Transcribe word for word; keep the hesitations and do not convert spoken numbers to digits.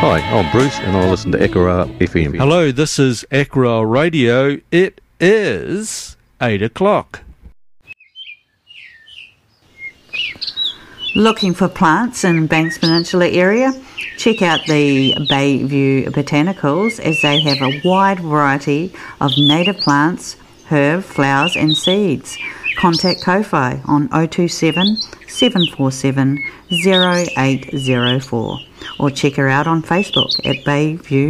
Hi, I'm Bruce and I listen to Akara F M. Hello, this is Akara Radio. It is eight o'clock. Looking for plants in Banks Peninsula area? Check out the Bayview Botanicals as they have a wide variety of native plants, herb, flowers and seeds. Contact Ko-Fi on oh two seven, seven four seven, oh eight oh four or check her out on Facebook at Bayview